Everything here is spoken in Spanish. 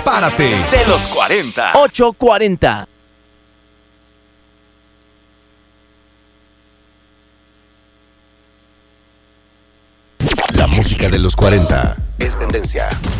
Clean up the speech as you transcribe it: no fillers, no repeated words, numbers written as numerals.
Prepárate. De los 40. 8:40. La música de los 40 es tendencia.